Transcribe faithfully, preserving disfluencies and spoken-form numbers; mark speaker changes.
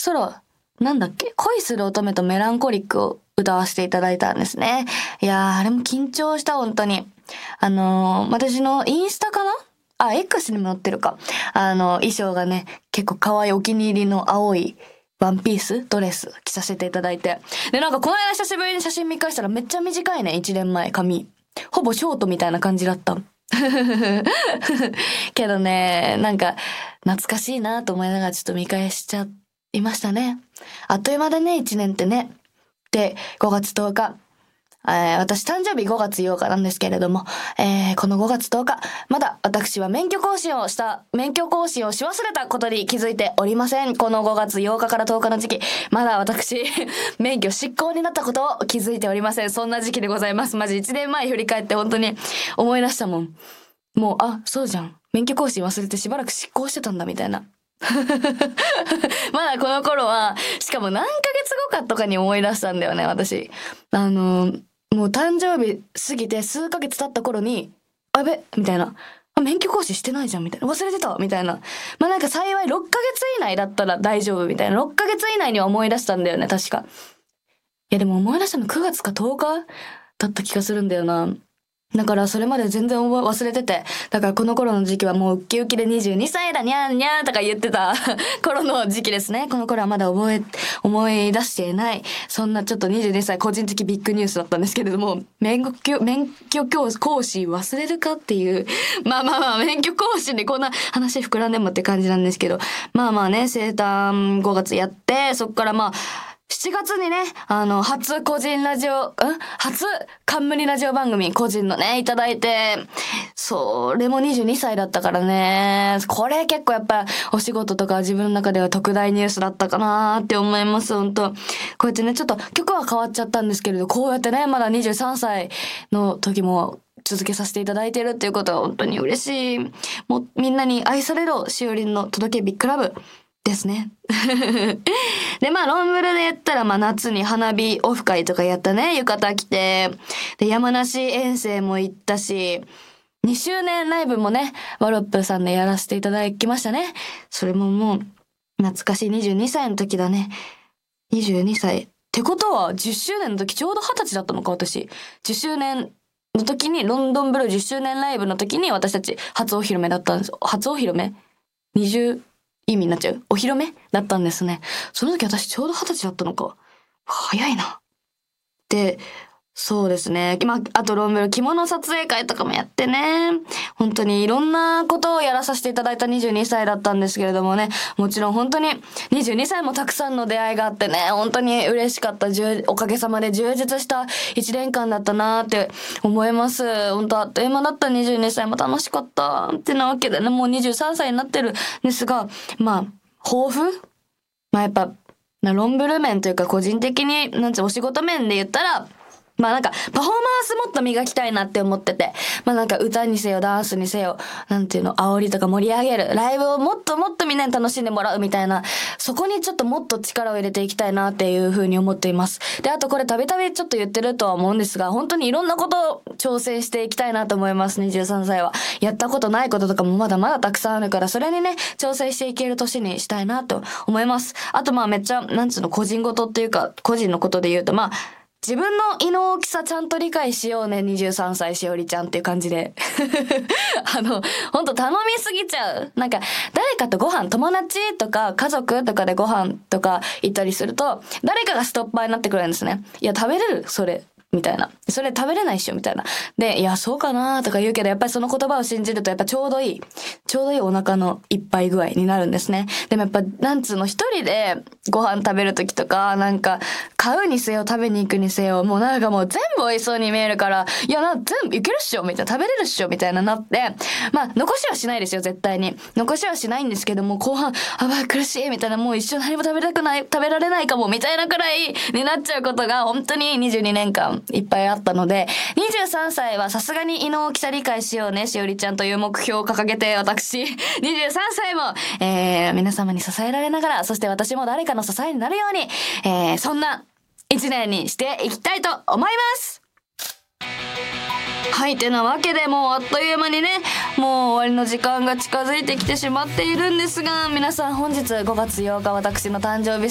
Speaker 1: ソロ、なんだっけ、恋する乙女とメランコリックを歌わせていただいたんですね。いやー、あれも緊張した、本当に。あのー、私のインスタかなあ、X にも載ってるか。あの、衣装がね、結構可愛いお気に入りの青いワンピースドレス着させていただいて。で、なんかこの間久しぶりに写真見返したらめっちゃ短いね、いちねんまえ、髪。ほぼショートみたいな感じだった。けどね、なんか懐かしいなと思いながらちょっと見返しちゃいましたね。あっという間だね、いちねんってね。で、ごがつとおか。えー、私誕生日ごがつようかなんですけれども、えー、このごがつとおか、まだ私は免許更新をした、免許更新をし忘れたことに気づいておりません。このごがつようかからとおかの時期、まだ私、免許失効になったことを気づいておりません。そんな時期でございます。マジいちねんまえ振り返って本当に思い出したもん。もう、あ、そうじゃん。免許更新忘れてしばらく失効してたんだみたいな。まだこの頃は、しかも何ヶ月後かとかに思い出したんだよね、私。あの、もう誕生日過ぎて数ヶ月経った頃に、あやべみたいな。あ、免許更新してないじゃんみたいな。忘れてたみたいな。まあなんか幸いろっかげつ以内だったら大丈夫みたいな。ろっかげつ以内には思い出したんだよね、確か。いやでも思い出したのくがつかとおかだった気がするんだよな。だからそれまで全然忘れてて。だからこの頃の時期はもうウキウキでにじゅうにさいだにゃーにゃーとか言ってた頃の時期ですね。この頃はまだ覚え、思い出していない。そんなちょっとにじゅうにさい個人的ビッグニュースだったんですけれども、免許、免許更新忘れるかっていう。まあまあまあ、免許更新でこんな話膨らんでもって感じなんですけど。まあまあね、生誕ごがつやって、そっからまあ、しちがつにね、あの、初個人ラジオ、ん初冠ラジオ番組個人のね、いただいて、それもにじゅうにさいだったからね。これ結構やっぱお仕事とか自分の中では特大ニュースだったかなーって思います、ほんと。こうやってね、ちょっと曲は変わっちゃったんですけれど、こうやってね、まだにじゅうさんさいの時も続けさせていただいてるっていうことは本当に嬉しい。もうみんなに愛されるしおりんの届けビッグラブ。ですね。で、まあ、ロンブルで言ったら、まあ、夏に花火オフ会とかやったね。浴衣着て。で、山梨遠征も行ったし、にしゅうねんライブもね、ワロップさんでやらせていただきましたね。それももう、懐かしいにじゅうにさいの時だね。にじゅうにさい。ってことは、じゅっしゅうねんの時、ちょうどはたちだったのか、私。じゅっしゅうねんの時に、ロンドンブルーじゅっしゅうねんライブの時に、私たち初お披露目だったんですよ。初お披露目 ?にじゅう、意味になっちゃう。お披露目だったんですね。その時私ちょうど二十歳だったのか。早いな。で、そうですね。まあ、あとロンブル着物撮影会とかもやってね。本当にいろんなことをやらさせていただいたにじゅうにさいだったんですけれどもね。もちろん本当ににじゅうにさいもたくさんの出会いがあってね。本当に嬉しかった。おかげさまで充実したいちねんかんだったなーって思います。本当あっという間だったにじゅうにさいも楽しかったってなわけでね。もうにじゅうさんさいになってるんですが、まあ、抱負まあやっぱ、ロンブル面というか個人的に、なんつうお仕事面で言ったら、まあなんかパフォーマンスもっと磨きたいなって思ってて、まあなんか歌にせよダンスにせよ、なんていうの、煽りとか盛り上げる、ライブをもっともっとみんなに楽しんでもらうみたいな、そこにちょっともっと力を入れていきたいなっていう風に思っています。で、あとこれたびたびちょっと言ってるとは思うんですが、本当にいろんなことを挑戦していきたいなと思います。にじゅうさんさいは。やったことないこととかもまだまだたくさんあるから、それにね、挑戦していける年にしたいなと思います。あとまあめっちゃ、なんつうの、個人事っていうか、個人のことで言うと、まあ、自分の胃の大きさちゃんと理解しようね、にじゅうさんさいしおりちゃんっていう感じで。あの、ほんと頼みすぎちゃう。なんか、誰かとご飯、友達とか家族とかでご飯とか行ったりすると、誰かがストッパーになってくるんですね。いや、食べれるそれ。みたいな。それ食べれないっしょみたいな。で、いや、そうかなとか言うけど、やっぱりその言葉を信じると、やっぱちょうどいい、ちょうどいいお腹のいっぱい具合になるんですね。でもやっぱ、なんつうの、一人でご飯食べるときとか、なんか、買うにせよ、食べに行くにせよ、もうなんかもう全部美味しそうに見えるから、いや、な、全部いけるっしょみたいな、食べれるっしょみたいななって、まあ、残しはしないですよ、絶対に。残しはしないんですけども、後半、あばい苦しいみたいな、もう一生何も食べたくない、食べられないかも、みたいなくらいになっちゃうことが、本当ににじゅうにねんかん、いっぱいあったので、にじゅうさんさいはさすがに胃の大きさ理解しようね、しおりちゃんという目標を掲げて、私、にじゅうさんさいも、えー、皆様に支えられながら、そして私も誰かの支えになるように、えー、そんな一年にしていきたいと思います。はい、てなわけでもうあっという間にね、もう終わりの時間が近づいてきてしまっているんですが、皆さん本日ごがつようか私の誕生日